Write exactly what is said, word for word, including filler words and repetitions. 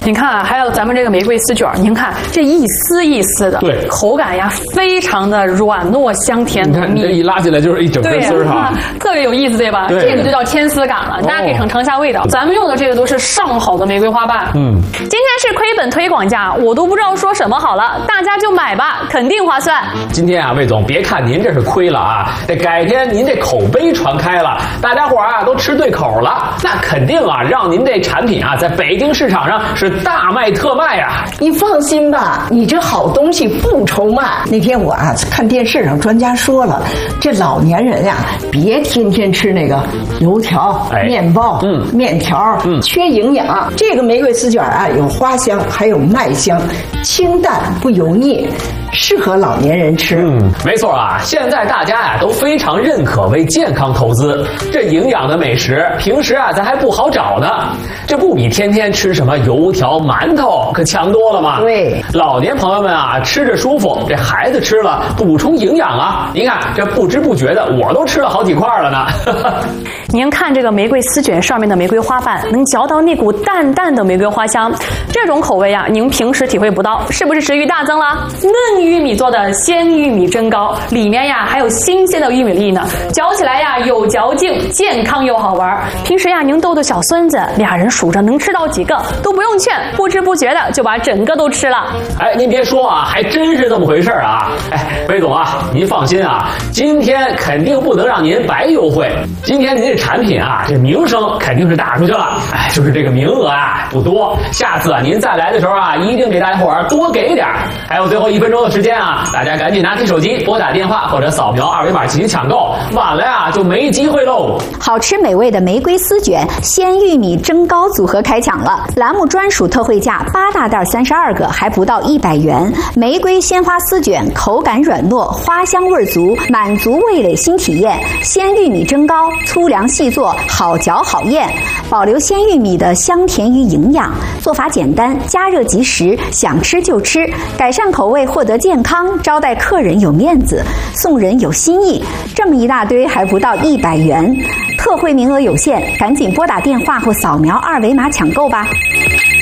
你看啊，还有咱们这个玫瑰丝卷，您看这一丝一丝的， 对， 口感呀非常的软糯香甜浓密。 你这一拉起来就是一整根丝哈， 特别有意思，对吧？ 对， 这个就叫牵丝感了，大家可以尝尝一下味道。咱们用的这个都是上好的玫瑰花瓣。 嗯， 今天是亏本推广价，我都不知道说什么好了，大家就买吧，肯定划算。 今天啊，魏总，别看您这是亏了啊，这改天您这口碑传开了，大家伙啊都吃对口了，那肯定啊让您这产品啊在北京市场上是大卖特卖啊。 你放心吧，你这好东西不愁卖。那天我啊看电视上专家说了，这老年人呀、啊，别天天吃那个油条、哎、面包、嗯、面条，嗯，缺营养。这个玫瑰丝卷啊，有花香，还有麦香，清淡不油腻，适合老年人吃。 嗯，没错啊，现在大家呀都非常认可为健康投资，这营养的美食平时啊咱还不好找呢，这不比天天吃什么油条、馒头可强多了吗？ 对， 老年朋友们啊吃着舒服，这孩子吃了补充营养啊。您看这不知不觉的我都吃了好几块了呢。 您看这个玫瑰丝卷上面的玫瑰花瓣，能嚼到那股淡淡的玫瑰花香，这种口味啊，您平时体会不到，是不是食欲大增了？嫩玉米做的鲜玉米蒸糕，里面呀还有新鲜的玉米粒呢，嚼起来呀有嚼劲，健康又好玩。平时呀您逗逗小孙子，俩人数着能吃到几个都不用劝，不知不觉的就把整个都吃了。 哎，您别说啊，还真是这么回事啊！哎，魏总啊，您放心啊，今天肯定不能让您白优惠。今天您这产品啊，这名声肯定是打出去了。哎，就是这个名额啊不多，下次啊您再来的时候啊，一定给大家伙儿多给点。还有最后一分钟的时间啊，大家赶紧拿起手机拨打电话或者扫描二维码进行抢购，晚了呀就没机会喽。 好吃美味的玫瑰丝卷、鲜玉米蒸糕组合开抢了，栏目专属特惠价八大袋三十二个，还不到一百元。玫瑰鲜花丝卷口感软糯，花香味足，满足味蕾新体验。鲜玉米蒸糕粗粮细做，好嚼好咽，保留鲜玉米的香甜与营养。做法简单，加热即食，想吃就吃，改善口味，获得健康，招待客人有面子，送人有心意。这么一大堆还不到一百元，特惠名额有限，赶紧拨打电话或扫描二维码抢购吧。